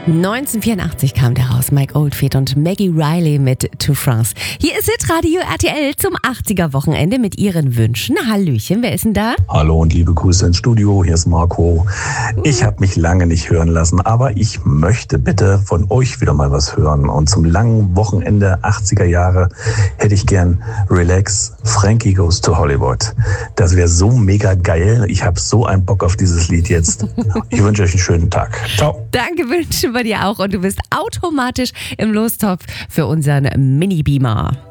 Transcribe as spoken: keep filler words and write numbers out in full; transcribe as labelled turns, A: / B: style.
A: neunzehnhundertvierundachtzig kam der raus, Mike Oldfield und Maggie Riley mit To France. Hier ist Hitradio R T L zum achtziger-Wochenende mit ihren Wünschen. Hallöchen, wer ist denn da?
B: Hallo und liebe Grüße ins Studio, hier ist Marco. Ich habe mich lange nicht hören lassen, aber ich möchte bitte von euch wieder mal was hören. Und zum langen Wochenende achtziger Jahre hätte ich gern Relax, Frankie Goes to Hollywood. Das wäre so mega geil. Ich habe so einen Bock auf dieses Lied jetzt. Ich wünsche euch einen schönen Tag. Ciao.
A: Danke, wünschen wir dir auch. Und du bist automatisch im Lostopf für unseren Mini-Beamer.